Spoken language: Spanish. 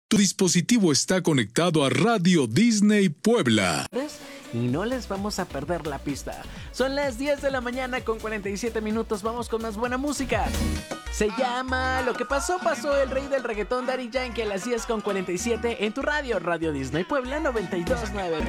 Tu dispositivo está conectado a Radio Disney Puebla. Y no les vamos a perder la pista. Son las 10 de la mañana con 47 minutos. Vamos con más buena música. Se llama Lo que pasó, pasó, el rey del reggaetón Daddy Yankee a las 10 con 47 en tu radio, Radio Disney Puebla 92.9.